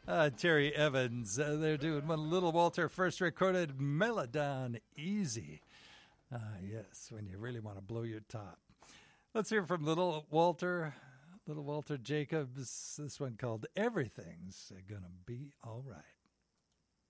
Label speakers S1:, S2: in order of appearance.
S1: Terry Evans. They're doing one Little Walter first recorded Melodon Easy. Yes, when you really want to blow your top. Let's hear from Little Walter Jacobs. This one called Everything's Gonna Be All Right.